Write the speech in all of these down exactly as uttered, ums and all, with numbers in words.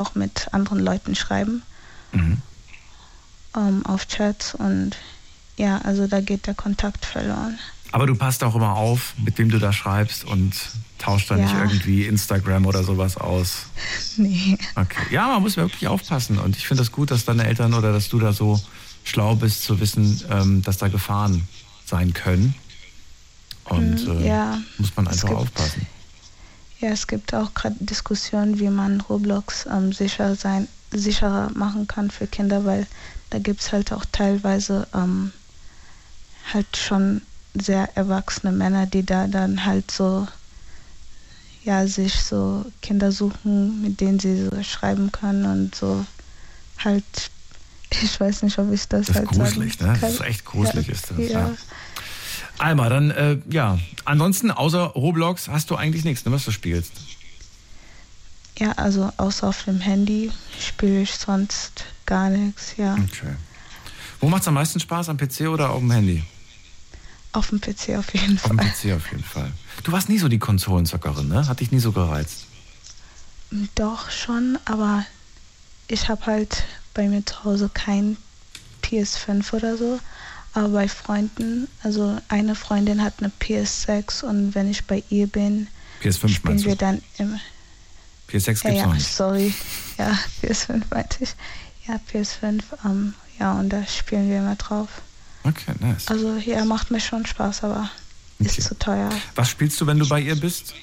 auch mit anderen Leuten schreiben. Mhm. Um, auf Chats und ja, also da geht der Kontakt verloren. Aber du passt auch immer auf, mit wem du da schreibst und tauscht da ja. nicht irgendwie Instagram oder sowas aus? Nee. Okay. Ja, man muss wirklich aufpassen und ich finde das gut, dass deine Eltern oder dass du da so schlau bist zu wissen, ähm, dass da Gefahren sein können und äh, ja, muss man einfach gibt, aufpassen. Ja, es gibt auch gerade Diskussionen, wie man Roblox ähm, sicher sein, sicherer machen kann für Kinder, weil da gibt es halt auch teilweise ähm, halt schon sehr erwachsene Männer, die da dann halt so, ja, sich so Kinder suchen, mit denen sie so schreiben können und so halt, ich weiß nicht, ob ich das, das halt ist gruselig, sagen ne? kann. Das ist echt gruselig, ja, ist das. Ja. Ja. Alma, dann, äh, ja, ansonsten außer Roblox hast du eigentlich nichts, ne, was du spielst? Ja, also außer auf dem Handy spiele ich sonst gar nichts, ja. Okay. Wo macht es am meisten Spaß, am P C oder auf dem Handy? Auf dem P C auf jeden Fall. Auf dem P C auf jeden Fall. Du warst nie so die Konsolenzockerin, ne? Hat dich nie so gereizt? Doch schon, aber ich habe halt bei mir zu Hause kein P S fünf oder so. Aber bei Freunden, also eine Freundin hat eine P S sechs und wenn ich bei ihr bin, P S fünf spielen wir dann immer. P S sechs gibt's ja, noch ja, nicht. Sorry. Ja, P S fünf meinte ich. Ja, P S fünf, ähm, ja, und da spielen wir immer drauf. Okay, nice. Also ja, macht mir schon Spaß, aber okay. Ist zu teuer. Was spielst du, wenn du bei ihr bist?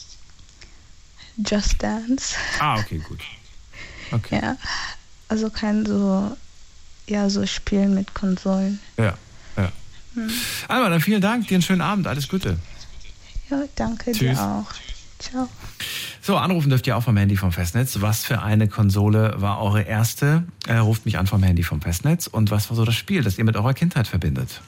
Just Dance. Ah, okay, gut. Okay. Ja, also kein so, ja, so Spielen mit Konsolen. Ja, ja. Hm. Alma, dann vielen Dank, dir einen schönen Abend, alles Gute. Ja, danke. Tschüss. Dir auch. Ciao. So, anrufen dürft ihr auch vom Handy vom Festnetz. Was für eine Konsole war eure erste? Äh, ruft mich an vom Handy vom Festnetz. Und was war so das Spiel, das ihr mit eurer Kindheit verbindet?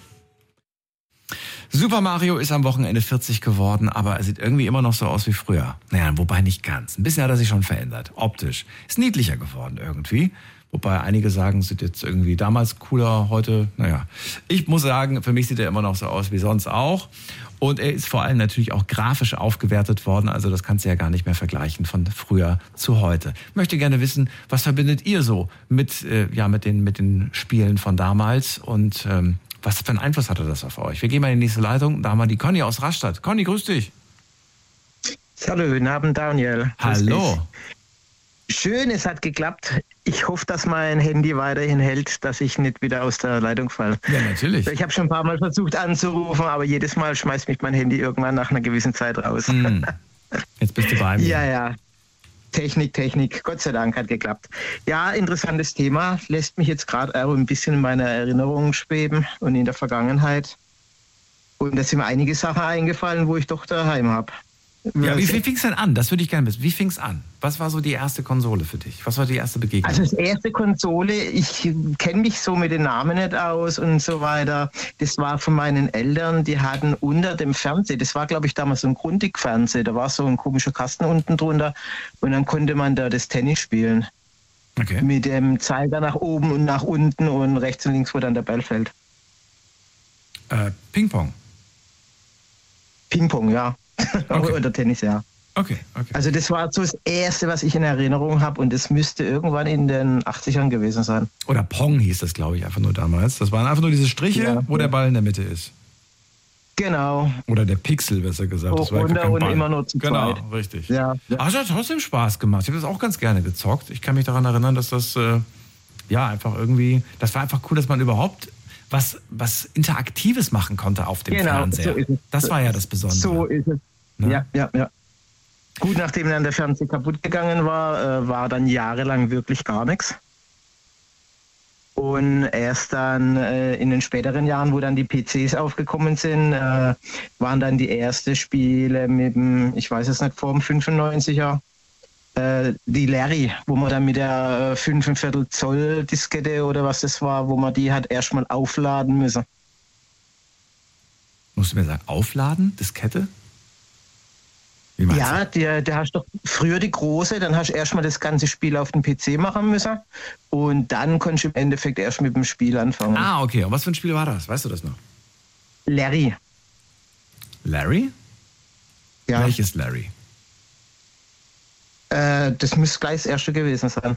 Super Mario ist am Wochenende vierzig geworden, aber er sieht irgendwie immer noch so aus wie früher. Naja, wobei nicht ganz. Ein bisschen hat er sich schon verändert. Optisch. Ist niedlicher geworden irgendwie. Wobei einige sagen, sieht jetzt irgendwie damals cooler, heute, naja. Ich muss sagen, für mich sieht er immer noch so aus wie sonst auch. Und er ist vor allem natürlich auch grafisch aufgewertet worden. Also das kannst du ja gar nicht mehr vergleichen von früher zu heute. Ich möchte gerne wissen, was verbindet ihr so mit, äh, ja, mit den, mit den Spielen von damals und ähm, was für einen Einfluss hatte das auf euch? Wir gehen mal in die nächste Leitung. Da haben wir die Conny aus Rastatt. Conny, grüß dich. Hallo, guten Abend, Daniel. Hallo. Schön, es hat geklappt. Ich hoffe, dass mein Handy weiterhin hält, dass ich nicht wieder aus der Leitung falle. Ja, natürlich. Ich habe schon ein paar Mal versucht anzurufen, aber jedes Mal schmeißt mich mein Handy irgendwann nach einer gewissen Zeit raus. Mm. Jetzt bist du bei mir. Ja, ja. Technik, Technik. Gott sei Dank hat geklappt. Ja, interessantes Thema. Lässt mich jetzt gerade auch ein bisschen in meiner Erinnerung schweben und in der Vergangenheit. Und da sind mir einige Sachen eingefallen, wo ich doch daheim habe. Ja, wie, wie fing es denn an? Das würde ich gerne wissen. Wie fing es an? Was war so die erste Konsole für dich? Was war die erste Begegnung? Also das erste Konsole, ich kenne mich so mit den Namen nicht aus und so weiter. Das war von meinen Eltern, die hatten unter dem Fernseher, das war glaube ich damals so ein Grundig-Fernseher, da war so ein komischer Kasten unten drunter und dann konnte man da das Tennis spielen. Okay. Mit dem Zeiger nach oben und nach unten und rechts und links, wo dann der Ball fällt. Äh, Ping-Pong? Ping-Pong, ja. Okay. Oder Tennis, ja. Okay, okay. Also das war so das Erste, was ich in Erinnerung habe und das müsste irgendwann in den achtzigern gewesen sein. Oder Pong hieß das, glaube ich, einfach nur damals. Das waren einfach nur diese Striche, ja, wo ja. der Ball in der Mitte ist. Genau. Oder der Pixel, besser gesagt. Hoch, das war runter und Ball. Immer nur zu Genau, zweit. richtig. Ja. Aber es hat trotzdem Spaß gemacht. Ich habe das auch ganz gerne gezockt. Ich kann mich daran erinnern, dass das, äh, ja, einfach irgendwie, das war einfach cool, dass man überhaupt was, was Interaktives machen konnte auf dem genau, Fernseher. So ist es. Das war ja das Besondere. So ist es. Ne? Ja, ja, ja. Gut, nachdem dann der Fernseher kaputt gegangen war, äh, war dann jahrelang wirklich gar nichts. Und erst dann äh, in den späteren Jahren, wo dann die P Cs aufgekommen sind, äh, waren dann die ersten Spiele mit dem, ich weiß es nicht, vor dem fünfundneunziger, äh, die Larry, wo man dann mit der äh, fünfundviertel Zoll Diskette oder was das war, wo man die hat erstmal aufladen müssen. Musst du mir sagen, aufladen, Diskette? Ja, der, der hast doch früher die große, dann hast du erstmal das ganze Spiel auf dem P C machen müssen und dann konntest du im Endeffekt erst mit dem Spiel anfangen. Ah, okay. Und was für ein Spiel war das? Weißt du das noch? Larry. Larry? Ja. Welches Larry? Äh, das müsste gleich das erste gewesen sein.